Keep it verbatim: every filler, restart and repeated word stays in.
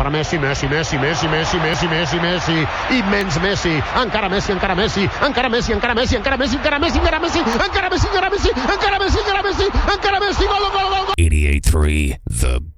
per Messi, Messi, Messi, Messi, Messi, Messi, Messi, Messi, immens Messi, encara Messi, encara Messi, encara Messi, encara Messi, encara Messi, encara Messi, encara Messi, encara Messi, encara Messi, encara Messi, encara Messi, encara Messi, gol, gol, gol, gol. eighty-eight point three The